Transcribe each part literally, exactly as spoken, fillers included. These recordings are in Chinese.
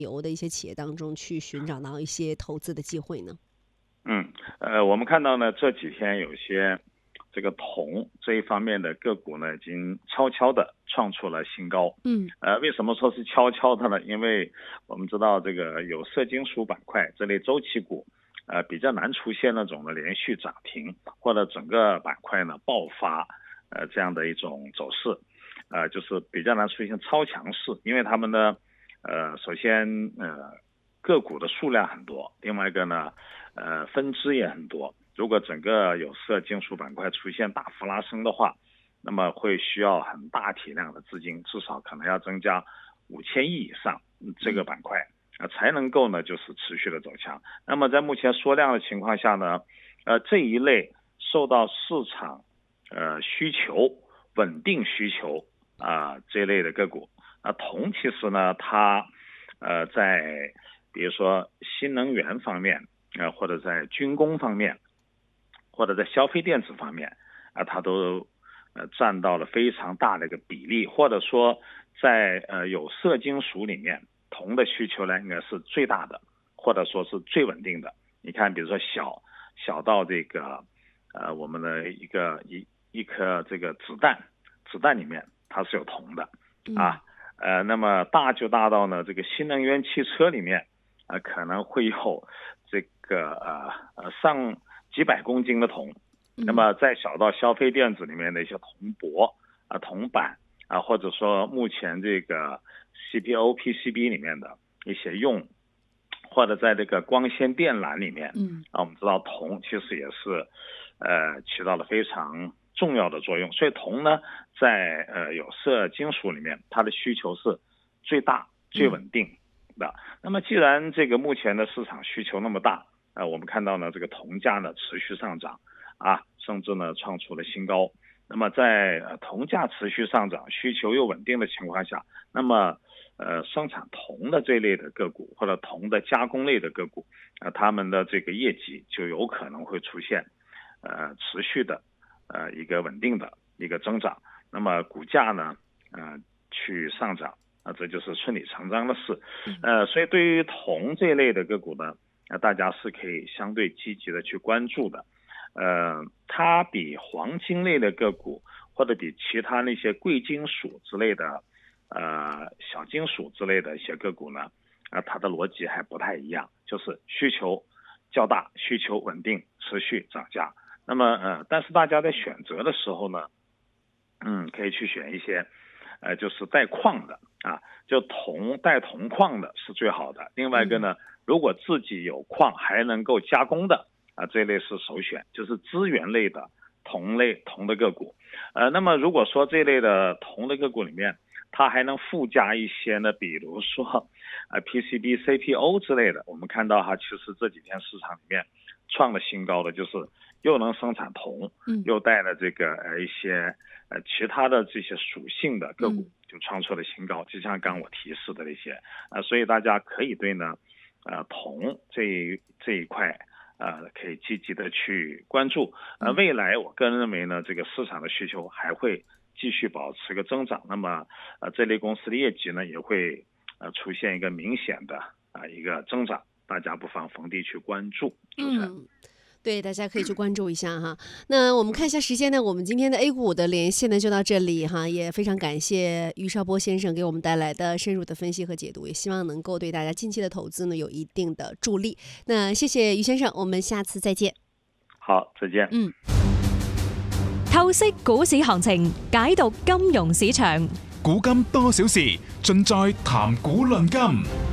游的一些企业当中去寻找到一些投资的机会呢？ 嗯，呃，我们看到呢，这几天有些这个铜这一方面的个股呢，已经悄悄的创出了新高。 嗯， 呃，为什么说是悄悄的呢？因为我们知道这个有色金属板块这类周期股，呃，比较难出现那种的连续涨停或者整个板块呢爆发，呃，这样的一种走势，呃，就是比较难出现超强势，因为他们呢，呃，首先呃个股的数量很多，另外一个呢，呃，分支也很多。如果整个有色金属板块出现大幅拉升的话，那么会需要很大体量的资金，至少可能要增加五千亿以上，这个板块啊、呃、才能够呢就是持续的走强。那么在目前缩量的情况下呢，呃这一类受到市场呃需求稳定需求啊、呃、这一类的个股，那铜其实呢它呃在比如说新能源方面，呃或者在军工方面，或者在消费电子方面啊、呃，它都呃占到了非常大的一个比例，或者说在呃有色金属里面，铜的需求呢应该是最大的，或者说是最稳定的。你看，比如说小小到这个呃我们的一个一一颗这个子弹，子弹里面它是有铜的啊，呃那么大就大到呢这个新能源汽车里面啊、呃、可能会有这个呃呃上几百公斤的铜。那么再小到消费电子里面的一些铜箔啊、铜板啊，或者说目前这个 C P O P C B 里面的一些用，或者在这个光纤电缆里面， 嗯， 啊，我们知道铜其实也是呃起到了非常重要的作用，所以铜呢在呃有色金属里面它的需求是最大最稳定的。嗯、那么既然这个目前的市场需求那么大，呃我们看到呢这个铜价呢持续上涨啊，甚至呢创出了新高。那么在呃铜价持续上涨、需求又稳定的情况下，那么呃生产铜的这类的个股或者铜的加工类的个股，呃他们的这个业绩就有可能会出现呃持续的呃一个稳定的一个增长。那么股价呢呃去上涨，啊、呃、这就是顺理成章的事。呃所以对于铜这类的个股呢，呃大家是可以相对积极的去关注的。呃，它比黄金类的个股或者比其他那些贵金属之类的，呃，小金属之类的一些个股呢，啊、呃，它的逻辑还不太一样，就是需求较大，需求稳定，持续涨价。那么，呃，但是大家在选择的时候呢，嗯，可以去选一些，呃，就是带矿的啊，就铜带铜矿的是最好的。另外一个呢，如果自己有矿还能够加工的。啊，这类是首选，就是资源类的铜类铜的个股。呃，那么如果说这类的铜的个股里面，它还能附加一些呢，比如说呃 P C B、C P O 之类的，我们看到哈，其实这几天市场里面创了新高的，就是又能生产铜，又带了这个呃一些呃其他的这些属性的个股，就创出了新高。就像刚我提示的那些，呃，所以大家可以对呢，呃铜这一这一块。呃，可以积极的去关注。呃，未来我个人认为呢，这个市场的需求还会继续保持个增长。那么，呃，这类公司的业绩呢，也会呃出现一个明显的啊、呃、一个增长。大家不妨逢低去关注。主持人。 嗯，对，大家可以去关注一下哈。那我们看一下时间呢，我们今天的 A 股的连线呢就到这里哈，也非常感谢于绍波先生给我们带来的深入的分析和解读，也希望能够对大家近期的投资呢有一定的助力。那谢謝于先生，我們下次再見。 好，再見。 嗯， 透析股市行情，解讀金融市場， 古今多少事，盡在談股論金。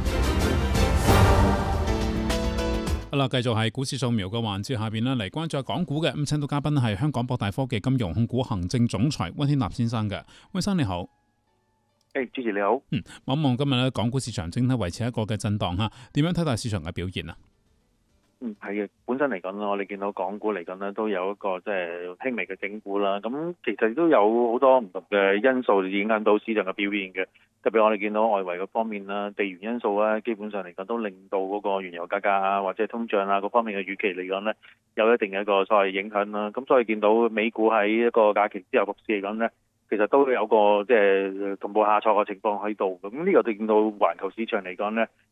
好啦，繼續係股市掃描嘅環節，下邊呢嚟關注港股嘅咁，請到嘉賓係香港博大科技金融控股行政總裁溫天納先生嘅。溫生你好。 誒，主持你好。 嗯，望望今日咧，港股市場整體維持一個嘅震盪嚇，點樣睇待市場嘅表現啊？ 嗯，係嘅。本身嚟講咧，我哋見到港股嚟講咧，都有一個即係輕微嘅整固啦。咁其實都有好多唔同嘅因素影響到市場嘅表現嘅。特別我哋見到外圍嗰方面啦，地緣因素啊，基本上嚟講都令到嗰個原油價格啊，或者通脹啊嗰方面嘅預期嚟講咧，有一定嘅一個所謂影響啦。咁所以見到美股喺一個假期之後復市嚟講咧，其實都有個即係同步下挫嘅情況喺度。咁呢個對見到環球市場嚟講咧，